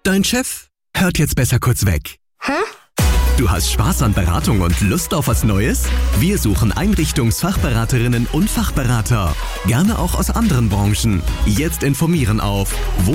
Dein Chef hört jetzt besser kurz weg. Hä? Du hast Spaß an Beratung und Lust auf was Neues? Wir suchen Einrichtungsfachberaterinnen und Fachberater. Gerne auch aus anderen Branchen. Jetzt informieren auf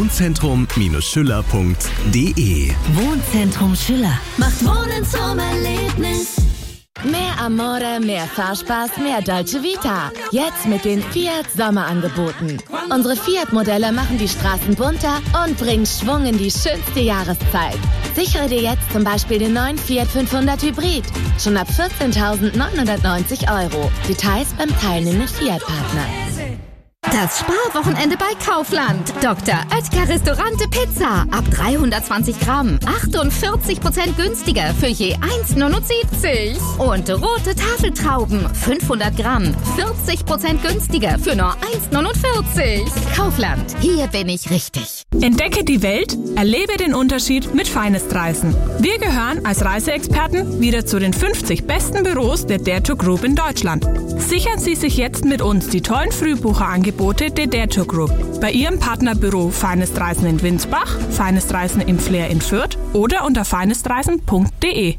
wohnzentrum-schüller.de. Wohnzentrum Schüller macht Wohnen zum Erlebnis. Mehr Amore, mehr Fahrspaß, mehr Dolce Vita. Jetzt mit den Fiat Sommerangeboten. Unsere Fiat-Modelle machen die Straßen bunter und bringen Schwung in die schönste Jahreszeit. Sichere dir jetzt zum Beispiel den neuen Fiat 500 Hybrid. Schon ab 14.990 €. Details beim teilnehmenden Fiat-Partner. Das Sparwochenende bei Kaufland. Dr. Oetker Restaurante Pizza. Ab 320 Gramm. 48% günstiger für je 1,79 €. Und rote Tafeltrauben. 500 Gramm. 40% günstiger für nur 1,49 €. Kaufland. Hier bin ich richtig. Entdecke die Welt, erlebe den Unterschied mit Finest-Reisen. Wir gehören als Reiseexperten wieder zu den 50 besten Büros der Dare2 Group in Deutschland. Sichern Sie sich jetzt mit uns die tollen Frühbucherangebote der Dare2 Group. Bei Ihrem Partnerbüro Finest-Reisen in Winsbach, Finest-Reisen im Flair in Fürth oder unter finestreisen.de.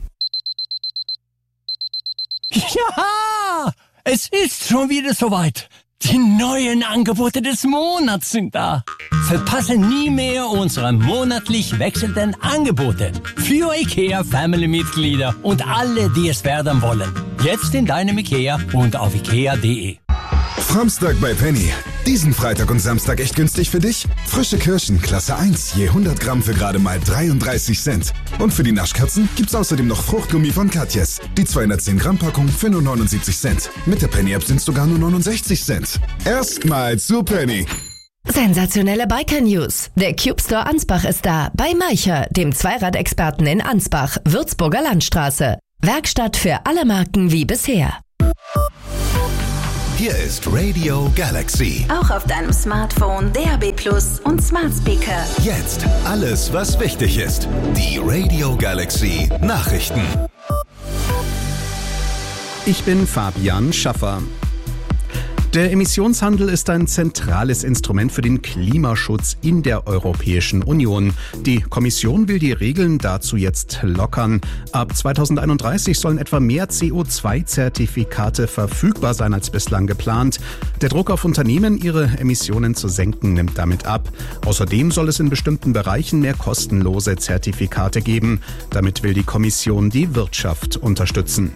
Ja, es ist schon wieder soweit. Die neuen Angebote des Monats sind da. Verpasse nie mehr unsere monatlich wechselnden Angebote für IKEA-Family-Mitglieder und alle, die es werden wollen. Jetzt in deinem IKEA und auf ikea.de. Samstag bei Penny. Diesen Freitag und Samstag echt günstig für dich? Frische Kirschen, Klasse 1, je 100 Gramm für gerade mal 33 Cent. Und für die Naschkatzen gibt's außerdem noch Fruchtgummi von Katjes. Die 210 Gramm Packung für nur 79 Cent. Mit der Penny-App sind's sogar nur 69 Cent. Erstmal zu Penny. Sensationelle Biker-News. Der Cube Store Ansbach ist da. Bei Meicher, dem Zweiradexperten in Ansbach, Würzburger Landstraße. Werkstatt für alle Marken wie bisher. Hier ist Radio Galaxy. Auch auf deinem Smartphone, DAB+ und Smart Speaker. Jetzt alles, was wichtig ist. Die Radio Galaxy Nachrichten. Ich bin Fabian Schaffer. Der Emissionshandel ist ein zentrales Instrument für den Klimaschutz in der Europäischen Union. Die Kommission will die Regeln dazu jetzt lockern. Ab 2031 sollen etwa mehr CO2-Zertifikate verfügbar sein als bislang geplant. Der Druck auf Unternehmen, ihre Emissionen zu senken, nimmt damit ab. Außerdem soll es in bestimmten Bereichen mehr kostenlose Zertifikate geben. Damit will die Kommission die Wirtschaft unterstützen.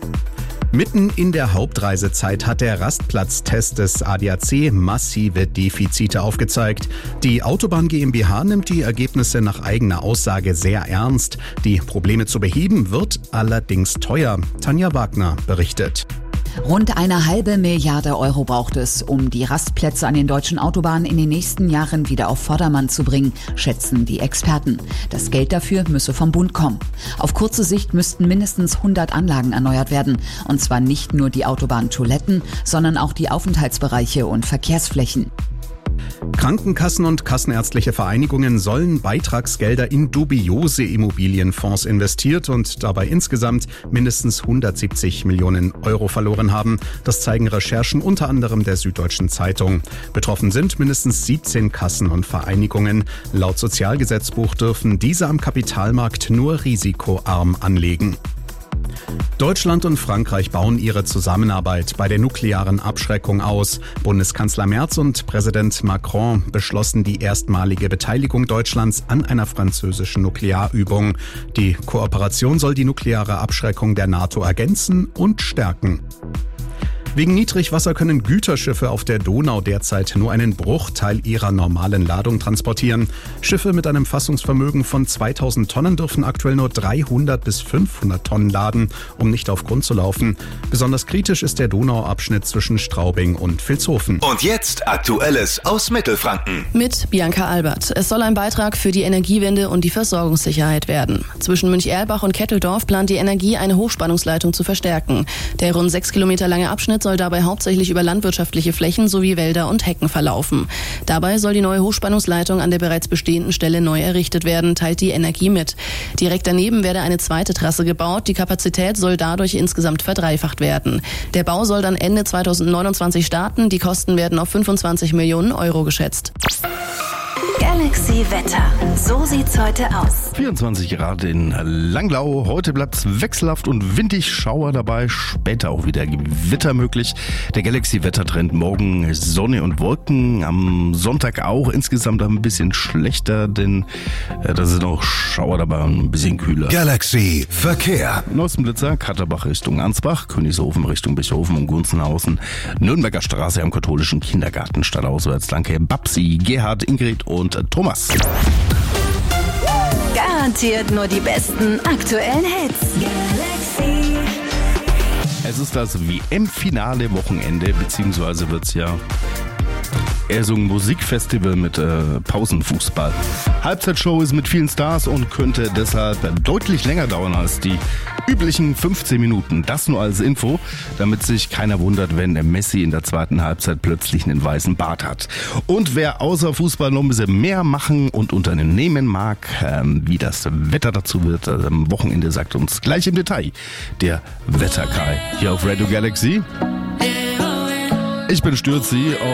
Mitten in der Hauptreisezeit hat der Rastplatztest des ADAC massive Defizite aufgezeigt. Die Autobahn GmbH nimmt die Ergebnisse nach eigener Aussage sehr ernst. Die Probleme zu beheben wird allerdings teuer. Tanja Wagner berichtet. Rund 1,5 Milliarde € braucht es, um die Rastplätze an den deutschen Autobahnen in den nächsten Jahren wieder auf Vordermann zu bringen, schätzen die Experten. Das Geld dafür müsse vom Bund kommen. Auf kurze Sicht müssten mindestens 100 Anlagen erneuert werden. Und zwar nicht nur die Autobahntoiletten, sondern auch die Aufenthaltsbereiche und Verkehrsflächen. Krankenkassen und kassenärztliche Vereinigungen sollen Beitragsgelder in dubiose Immobilienfonds investiert und dabei insgesamt mindestens 170 Millionen € verloren haben. Das zeigen Recherchen unter anderem der Süddeutschen Zeitung. Betroffen sind mindestens 17 Kassen und Vereinigungen. Laut Sozialgesetzbuch dürfen diese am Kapitalmarkt nur risikoarm anlegen. Deutschland und Frankreich bauen ihre Zusammenarbeit bei der nuklearen Abschreckung aus. Bundeskanzler Merz und Präsident Macron beschlossen die erstmalige Beteiligung Deutschlands an einer französischen Nuklearübung. Die Kooperation soll die nukleare Abschreckung der NATO ergänzen und stärken. Wegen Niedrigwasser können Güterschiffe auf der Donau derzeit nur einen Bruchteil ihrer normalen Ladung transportieren. Schiffe mit einem Fassungsvermögen von 2000 Tonnen dürfen aktuell nur 300 bis 500 Tonnen laden, um nicht auf Grund zu laufen. Besonders kritisch ist der Donauabschnitt zwischen Straubing und Vilshofen. Und jetzt Aktuelles aus Mittelfranken. Mit Bianca Albert. Es soll ein Beitrag für die Energiewende und die Versorgungssicherheit werden. Zwischen Münch-Erlbach und Ketteldorf plant die Energie, eine Hochspannungsleitung zu verstärken. Der rund 6 Kilometer lange Abschnitt soll dabei hauptsächlich über landwirtschaftliche Flächen sowie Wälder und Hecken verlaufen. Dabei soll die neue Hochspannungsleitung an der bereits bestehenden Stelle neu errichtet werden, teilt die Energie mit. Direkt daneben werde eine zweite Trasse gebaut. Die Kapazität soll dadurch insgesamt verdreifacht werden. Der Bau soll dann Ende 2029 starten. Die Kosten werden auf 25 Millionen € geschätzt. Galaxy Wetter. So sieht's heute aus. 24 Grad in Langlau. Heute bleibt's wechselhaft und windig, Schauer dabei. Später auch wieder Gewitter möglich. Der Galaxy-Wettertrend morgen Sonne und Wolken. Am Sonntag auch insgesamt ein bisschen schlechter, denn da sind auch Schauer dabei und ein bisschen kühler. Galaxy Verkehr. Neustenblitzer, Katterbach Richtung Ansbach, Königshofen Richtung Bischofshofen und Gunzenhausen, Nürnberger Straße am katholischen Kindergarten stadtauswärts. Danke Babsi, Gerhard, Ingrid und Thomas. Garantiert nur die besten aktuellen Hits. Galaxy. Es ist das WM-Finale Wochenende, beziehungsweise wird's ja eher so ein Musikfestival mit Pausenfußball. Halbzeitshow ist mit vielen Stars und könnte deshalb deutlich länger dauern als die üblichen 15 Minuten. Das nur als Info, damit sich keiner wundert, wenn Messi in der zweiten Halbzeit plötzlich einen weißen Bart hat. Und wer außer Fußball noch ein bisschen mehr machen und unternehmen mag, wie das Wetter dazu wird, am Wochenende sagt uns gleich im Detail der Wetterkai hier auf Radio Galaxy. Ich bin Stürzi.